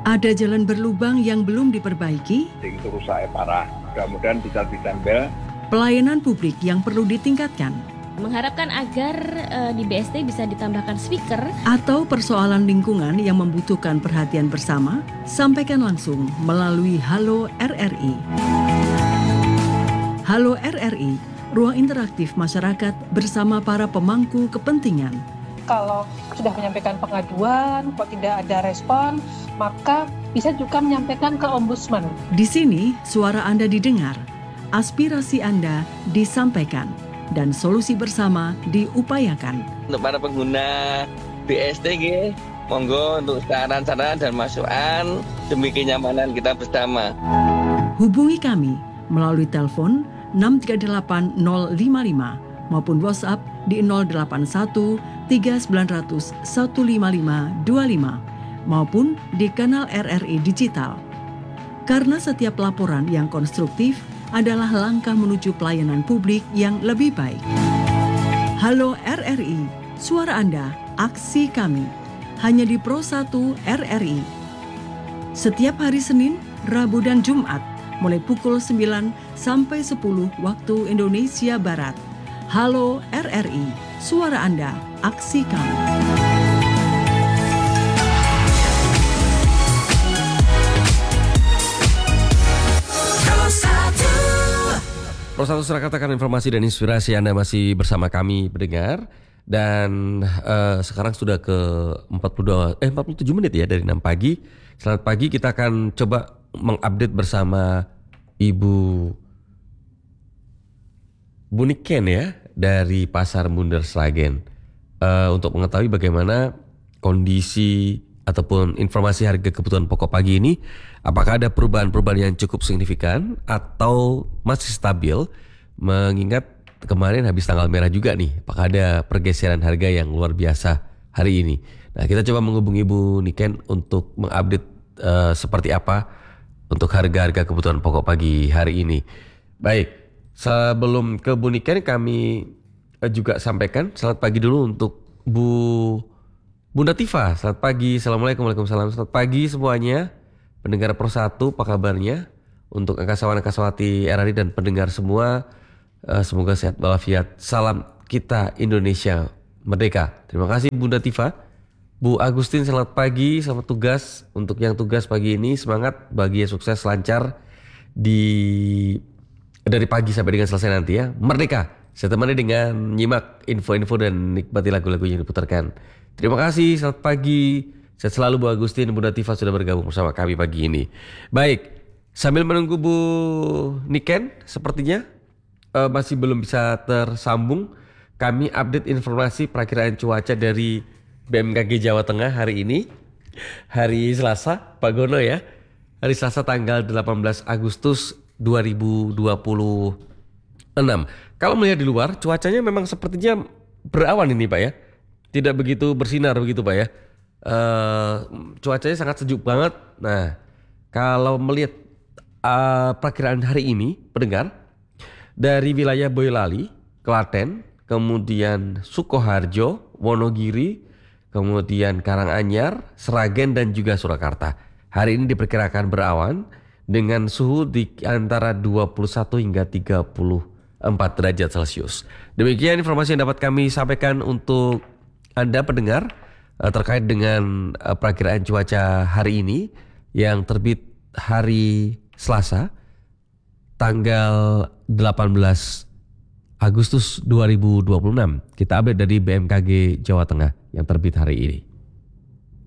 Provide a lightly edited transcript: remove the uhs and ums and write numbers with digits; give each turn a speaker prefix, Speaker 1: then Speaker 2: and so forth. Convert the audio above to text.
Speaker 1: Ada jalan berlubang yang belum diperbaiki?
Speaker 2: Itu rusaknya parah. Mudah-mudahan bisa ditempel.
Speaker 1: Pelayanan publik yang perlu ditingkatkan?
Speaker 3: Mengharapkan agar di BSD bisa ditambahkan speaker.
Speaker 1: Atau persoalan lingkungan yang membutuhkan perhatian bersama? Sampaikan langsung melalui Halo RRI. Halo RRI, ruang interaktif masyarakat bersama para pemangku kepentingan.
Speaker 4: Kalau sudah menyampaikan pengaduan, kok tidak ada respon, maka bisa juga menyampaikan ke Ombudsman.
Speaker 1: Di sini, suara Anda didengar, aspirasi Anda disampaikan, dan solusi bersama diupayakan.
Speaker 5: Untuk para pengguna BSD, monggo untuk saran-saran dan masukan demi kenyamanan kita bersama.
Speaker 1: Hubungi kami melalui telepon 638055 maupun WhatsApp di 081 3900 15525 maupun di kanal RRI Digital. Karena setiap laporan yang konstruktif adalah langkah menuju pelayanan publik yang lebih baik. Halo RRI, suara Anda, aksi kami. Hanya di Pro 1 RRI. Setiap hari Senin, Rabu dan Jumat, mulai pukul 9 sampai 10 waktu Indonesia Barat. Halo RRI, suara Anda, aksi kami.
Speaker 6: Pro 1 Surakarta, informasi dan inspirasi Anda masih bersama kami pendengar. Dan sekarang sudah ke 47 menit ya dari 6 pagi. Selamat pagi, kita akan coba mengupdate bersama Ibu Niken ya dari Pasar Bundersragen untuk mengetahui bagaimana kondisi ataupun informasi harga kebutuhan pokok pagi ini, apakah ada perubahan-perubahan yang cukup signifikan atau masih stabil, mengingat kemarin habis tanggal merah juga nih, apakah ada pergeseran harga yang luar biasa hari ini. Nah, kita coba menghubungi Ibu Niken untuk mengupdate seperti apa untuk harga-harga kebutuhan pokok pagi hari ini. Baik, sebelum ke Bu Niken, kami juga sampaikan selamat pagi dulu untuk Bunda Tifa. Selamat pagi, Assalamualaikum, Waalaikumsalam. Selamat pagi semuanya, pendengar Pro 1, apa kabarnya? Untuk angkasawan-angkasawati RRI dan pendengar semua, semoga sehat walafiat. Salam kita Indonesia Merdeka. Terima kasih Bunda Tifa. Bu Agustin, selamat pagi, selamat tugas. Untuk yang tugas pagi ini, semangat, bahagia, sukses, lancar dari pagi sampai dengan selesai nanti ya. Merdeka. Saya temani dengan nyimak info-info dan nikmati lagu-lagu yang diputarkan. Terima kasih, selamat pagi. Sehat selalu Bu Agustin, Bunda Tifa sudah bergabung bersama kami pagi ini. Baik, sambil menunggu Bu Niken, sepertinya masih belum bisa tersambung. Kami update informasi perakiraan cuaca dari BMKG Jawa Tengah hari ini. Hari Selasa, Pak Gono ya. Hari Selasa tanggal 18 Agustus 2026. Kalau melihat di luar, cuacanya memang sepertinya berawan ini Pak ya. Tidak begitu bersinar begitu Pak ya. Cuacanya sangat sejuk banget. Nah, kalau melihat perakiraan hari ini, pendengar, dari wilayah Boyolali, Klaten, kemudian Sukoharjo, Wonogiri, kemudian Karanganyar, Sragen dan juga Surakarta. Hari ini diperkirakan berawan dengan suhu di antara 21 hingga 34 derajat Celcius. Demikian informasi yang dapat kami sampaikan untuk Anda pendengar terkait dengan perakiraan cuaca hari ini yang terbit hari Selasa tanggal 18 Agustus 2026. Kita update dari BMKG Jawa Tengah yang terbit hari ini.